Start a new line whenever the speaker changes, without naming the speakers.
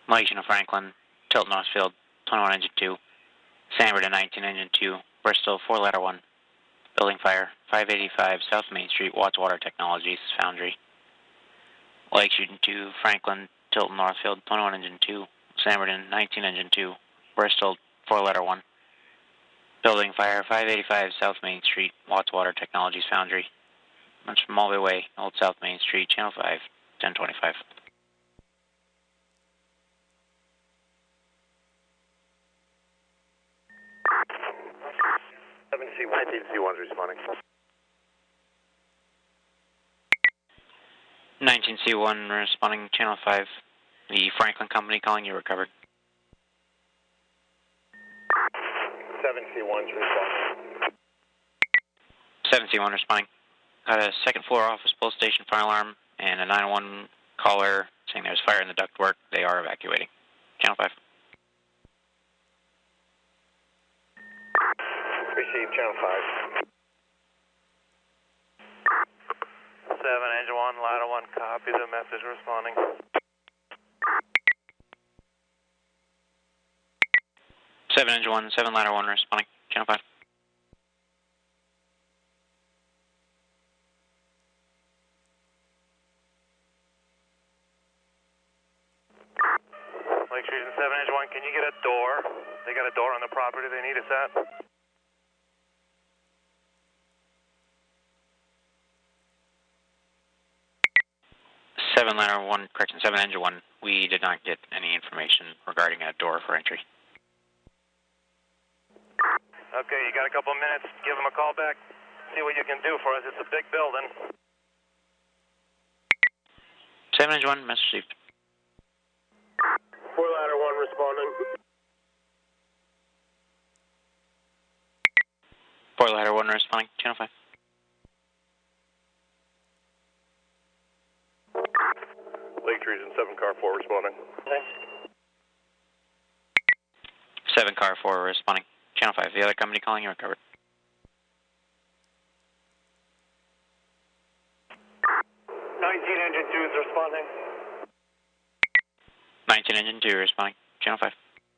Malaysian of Franklin, Tilt Northfield, 21 engine 2, Sanford 19 engine 2, Bristol 4 ladder 1, building fire, 585 South Main Street, Watts Water Technologies, Foundry. Lake shooting 2, Franklin, Tilt Northfield, 21 engine 2, Sanford 19 engine 2, Bristol 4 ladder 1, building fire, 585 South Main Street, Watts Water Technologies, Foundry. That's from Mulvey Way, Old South Main Street, Channel 5, 1025.
19C1's responding.
19C1 responding, Channel 5. The Franklin Company calling you, recovered.
7C1's responding.
7C1 responding. Got a second floor office pull station fire alarm and a 911 caller saying there's fire in the ductwork. They are evacuating. Channel 5.
Received, Channel 5.
7 engine 1, ladder 1, copy the message, responding.
7 engine 1, 7 ladder 1 responding. Channel 5.
Lake Street 7 engine 1, can you get a door? They got a door on the property they need us at.
7 ladder 1, correction, 7 engine 1. We did not get any information regarding a door for entry.
Okay, you got a couple of minutes. Give them a call back. See what you can do for us. It's a big building.
7 engine 1, message received.
4 ladder 1 responding.
4 ladder 1 responding. Channel 5.
Lake Trees and 7 car 4 responding.
7 car 4 responding. Channel 5. The other company calling you, recovered.
19 engine 2 is responding.
19 engine 2 responding. Channel 5.